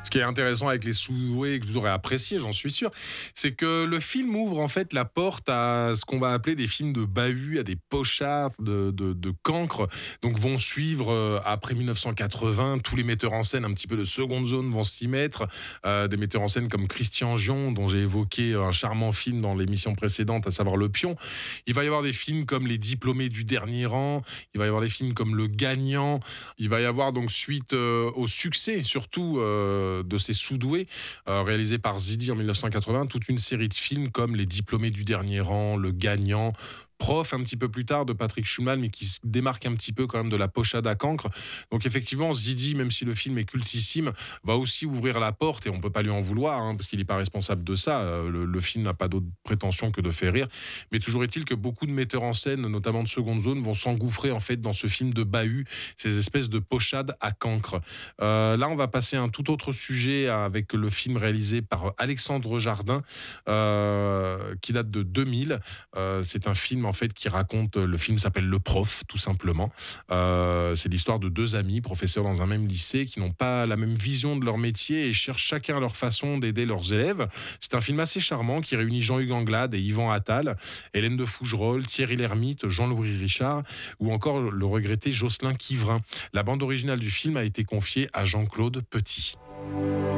Ce qui est intéressant avec les sous-doués que vous aurez apprécié, j'en suis sûr, c'est que le film ouvre en fait la porte à ce qu'on va appeler des films de bahut, à des pochards, de cancres. Donc vont suivre après 1980 tous les metteurs en scène un petit peu de seconde zone vont s'y mettre. Des metteurs en scène comme Christian Gion, dont j'ai évoqué un charmant film dans l'émission précédente, à savoir Le Pion. Il va y avoir des films comme Les Diplômés du dernier rang. Il va y avoir des films comme Le Gagnant. Il va y avoir donc suite au succès surtout de ces sous-doués réalisés par Zidi en 1980, toute une série de films comme Les Diplômés du dernier rang, Le Gagnant, Prof un petit peu plus tard de Patrick Schumann, mais qui se démarque un petit peu quand même de la pochade à cancre. Donc effectivement, Zidi, même si le film est cultissime, va aussi ouvrir la porte et on peut pas lui en vouloir parce qu'il n'est pas responsable de ça. Le film n'a pas d'autre prétention que de faire rire. Mais toujours est-il que beaucoup de metteurs en scène, notamment de seconde zone, vont s'engouffrer en fait dans ce film de bahut, ces espèces de pochades à cancre. Là, on va passer à un tout autre sujet avec le film réalisé par Alexandre Jardin, qui date de 2000. C'est un film en fait qui raconte, le film s'appelle Le Prof, tout simplement. C'est l'histoire de deux amis, professeurs dans un même lycée, qui n'ont pas la même vision de leur métier et cherchent chacun leur façon d'aider leurs élèves. C'est un film assez charmant qui réunit Jean-Hugues Anglade et Yvan Attal, Hélène de Fougerolles, Thierry Lhermitte, Jean-Louis Richard ou encore le regretté Jocelyn Quivrin. La bande originale du film a été confiée à Jean-Claude Petit.